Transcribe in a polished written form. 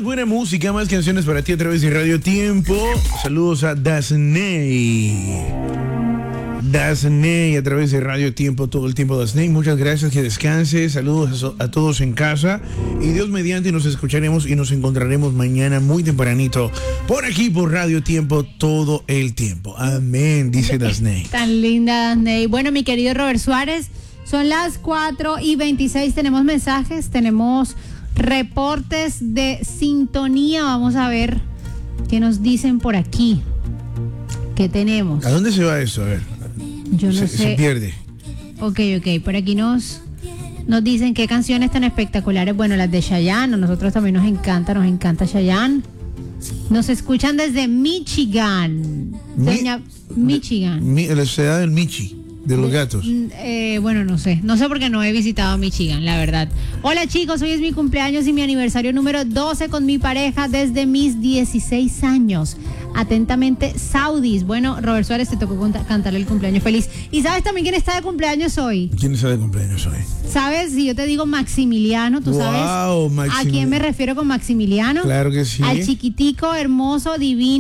Más buena música, más canciones para ti a través de Radio Tiempo. Saludos a Dasney. Dasney a través de Radio Tiempo, todo el tiempo Dasney. Muchas gracias, que descanse. Saludos a todos en casa. Y Dios mediante nos escucharemos y nos encontraremos mañana muy tempranito por aquí por Radio Tiempo todo el tiempo. Amén, dice Dasney. Tan linda Dasney. Bueno, mi querido Robert Suárez, son las 4:26. Tenemos mensajes, tenemos reportes de sintonía. Vamos a ver qué nos dicen por aquí. ¿Qué tenemos? ¿A dónde se va eso? A ver. Yo no sé. Se pierde. Ok. Por aquí nos dicen qué canciones tan espectaculares. Bueno, las de Chayanne. A nosotros también nos encanta Chayanne. Nos escuchan desde Michigan. Michigan. La ciudad del Michi. De los gatos. Bueno, no sé porque no he visitado Michigan, la verdad. Hola chicos, hoy es mi cumpleaños y mi aniversario número 12 con mi pareja desde mis 16 años. Atentamente, Saudis. Bueno, Robert Suárez, te tocó cantarle el cumpleaños feliz. ¿Y sabes también quién está de cumpleaños hoy? ¿Quién está de cumpleaños hoy? ¿Sabes? Si yo te digo Maximiliano, ¿tú sabes a quién me refiero con Maximiliano? Claro que sí. Al chiquitico, hermoso, divino.